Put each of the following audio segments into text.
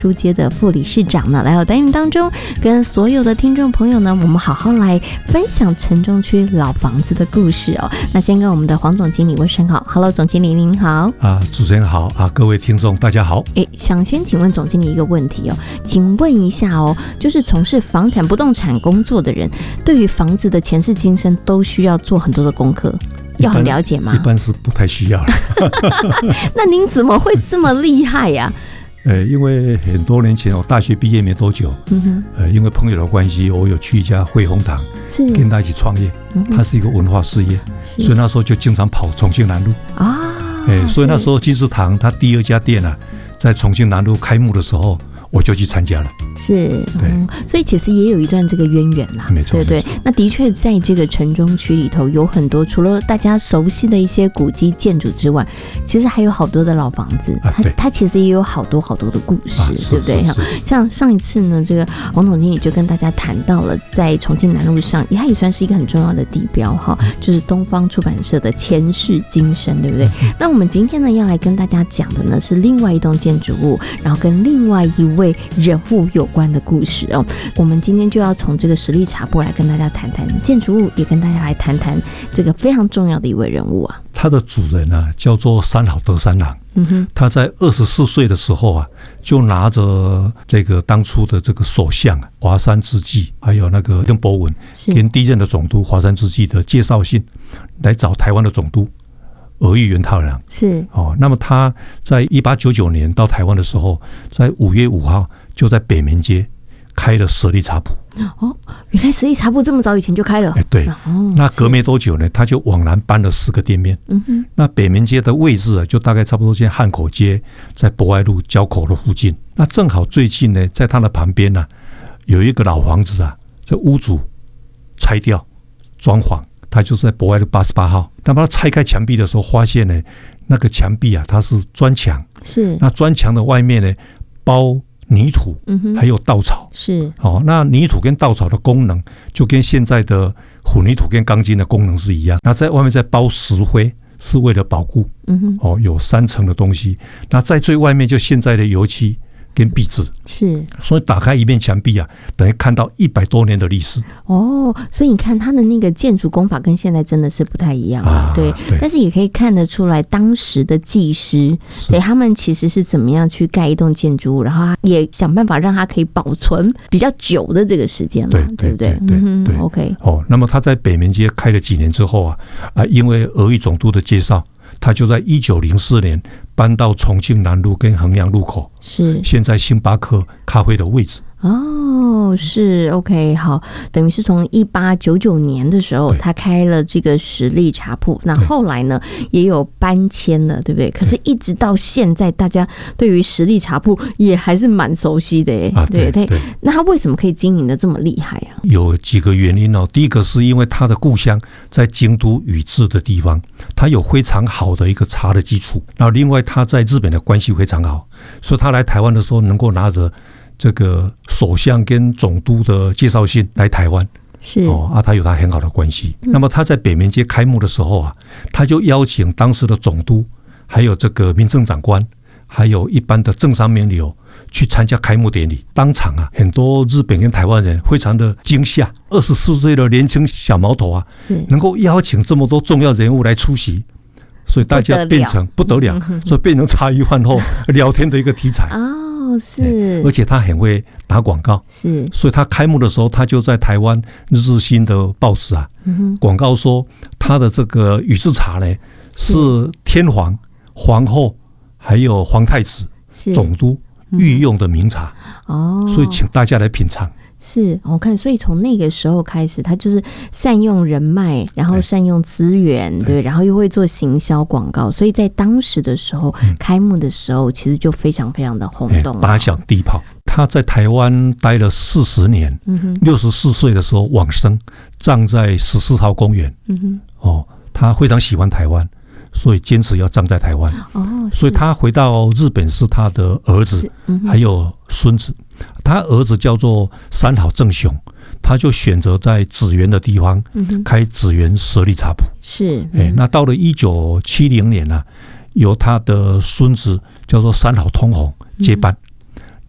书街的副理事长呢，来到单元当中，跟所有的听众朋友呢，我们好好来分享城中区老房子的故事哦。那先跟我们的黄总经理问声好 ，Hello， 总经理您好。 主持人好各位听众大家好。 想先请问总经理一个问题哦，请问一下哦，就是从事房产不动产工作的人，对于房子的前世今生都需要做很多的功课。要很了解吗？ 一般是不太需要了。 那您怎么会这么厉害呀？ 因为很多年前我大学毕业没多久，因为朋友的关系，我有去一家汇丰堂，跟他一起创业。它是一个文化事业，所以那时候就经常跑重庆南路所以那时候金石堂它第2家店在重庆南路开幕的时候，我就去参加了。 是，所以其实也有一段这个渊源啦， 没错，对对。那的确在这个城中区里头有很多，除了大家熟悉的一些古迹建筑之外，其实还有好多的老房子，它其实也有好多好多的故事，对不对？像上一次呢，这个黄总经理就跟大家谈到了，在重庆南路上，它也算是一个很重要的地标哈，就是东方出版社的前世今生，对不对？那我们今天呢要来跟大家讲的呢是另外一栋建筑物，然后跟另外一位人物有关的故事哦。我们今天就要从这个十里茶铺来跟大家谈谈建筑物，也跟大家来谈谈这个非常重要的一位人物啊。 他的主人叫做三好德三郎。他在24岁的时候就拿着这个当初的这个首相华山之际，还有那个邓伯文跟第一任的总督华山之际的介绍信，来找台湾的总督儿玉源太郎。那么他在1899年到台湾的时候，在5月5号就在北门街开了十里茶铺。 原来十里茶铺这么早以前就开了。 对。那隔没多久呢，他就往南搬了10个店面。那北门街的位置就大概差不多现在汉口街在博爱路交口的附近。那正好最近呢，在他的旁边有一个老房子这屋主拆掉装潢，他就是在博爱路88号。那么他拆开墙壁的时候，发现呢，那个墙壁它是砖墙，那砖墙的外面呢包泥土还有稻草。那泥土跟稻草的功能就跟现在的混凝土跟钢筋的功能是一样。那在外面再包石灰，是为了保固。有3层的东西。那在最外面就现在的油漆跟壁纸。所以打开一面墙壁等于看到100多年的历史。 所以你看它的那个建筑工法跟现在真的是不太一样对。但是也可以看得出来当时的技师他们其实是怎么样去盖一栋建筑物，然后也想办法让它可以保存比较久的这个时间了，对不对？ 对。 OK。 那么他在北门街开了几年之后因为儿玉总督的介绍，他就在1904年搬到重庆南路跟衡阳路口，现在星巴克咖啡的位置。 是 OK。 好，等于是从1899年的时候他开了这个十里茶铺，那后来呢也有搬迁了，对不对？可是一直到现在大家对于十里茶铺也还是蛮熟悉的对。那他为什么可以经营的这么厉害有几个原因第一个是因为他的故乡在京都宇治的地方，他有非常好的一个茶的基础。然后另外他在日本的关系非常好，所以他来台湾的时候能够拿着这个首相跟总督的介绍信来台湾。他有他很好的关系。那么他在北门街开幕的时候他就邀请当时的总督，还有这个民政长官，还有一般的政商名流去参加开幕典礼。当场很多日本跟台湾人非常的惊吓，24岁的年轻小毛头能够邀请这么多重要人物来出席，所以大家变成不得了，所以变成茶余饭后聊天的一个题材。而且他很会打广告，所以他开幕的时候，他就在台湾日新的报纸广告说他的这个宇治茶呢是天皇、皇后还有皇太子、总督御用的名茶。所以请大家来品尝。 我看，所以从那个时候开始，他就是善用人脉，然后善用资源，对，然后又会做行销广告，所以在当时的时候，开幕的时候，其实就非常非常的轰动， 打响第炮。他在台湾待了40年，64岁的时候往生，葬在14号公园。他非常喜欢台湾，所以坚持要葬在台湾。所以他回到日本是他的儿子还有孙子。他儿子叫做三好正雄，他就选择在紫园的地方开紫园十里茶铺。那到了1970年由他的孙子叫做三好通弘接班。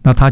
那他